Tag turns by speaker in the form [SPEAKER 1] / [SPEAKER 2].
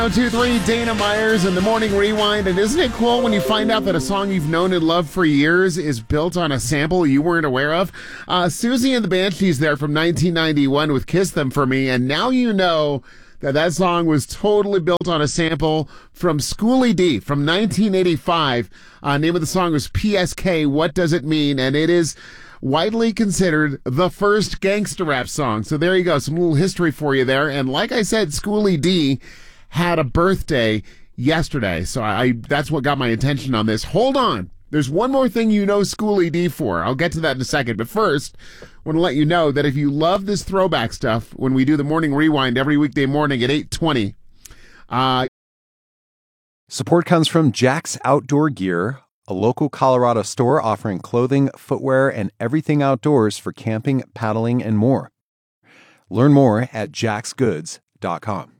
[SPEAKER 1] 1, 2, 3, Dana Myers and the Morning Rewind. And isn't it cool when you find out that a song you've known and loved for years is built on a sample you weren't aware of? Susie and the Banshees there from 1991 with Kiss Them For Me. And now you know that song was totally built on a sample from Schoolie D from 1985. Name of the song was PSK, What Does It Mean? And it is widely considered the first gangster rap song. So there you go. Some little history for you there. And like I said, Schoolie D had a birthday yesterday. So that's what got my attention on this. Hold on. There's one more thing you know Schoolie D for. I'll get to that in a second. But first, I want to let you know that if you love this throwback stuff, when we do the Morning Rewind every weekday morning at 8:20.
[SPEAKER 2] Support comes from Jack's Outdoor Gear, a local Colorado store offering clothing, footwear, and everything outdoors for camping, paddling, and more. Learn more at jacksgoods.com.